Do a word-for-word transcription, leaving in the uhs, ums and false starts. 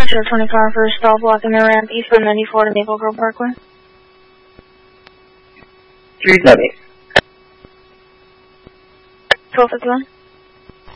Show twenty car for a stall block in the ramp eastbound ninety-four to Maple Grove Parkway. three seventy. twelve fifty-one.